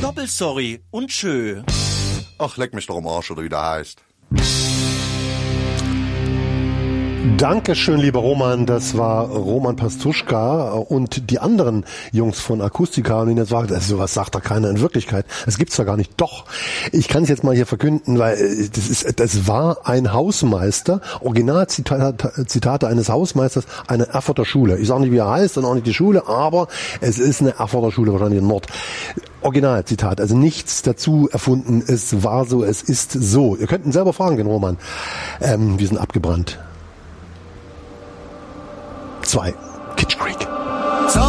Doppelsorry und tschö. Ach, leck mich doch am Arsch, oder wie der heißt. Dankeschön, lieber Roman. Das war Roman Pastuschka und die anderen Jungs von Akustika. Und jetzt sagt, also sowas sagt da keiner in Wirklichkeit. Das gibt's da gar nicht. Doch. Ich kann es jetzt mal hier verkünden, weil das war ein Hausmeister. Originalzitate eines Hausmeisters einer Erfurter Schule. Ich sage nicht, wie er heißt und auch nicht die Schule, aber es ist eine Erfurter Schule, wahrscheinlich in Nord. Originalzitat, also nichts dazu erfunden. Es war so, es ist so. Ihr könnt ihn selber fragen, den Roman. Wir sind abgebrannt. 2. Kitsch Creek.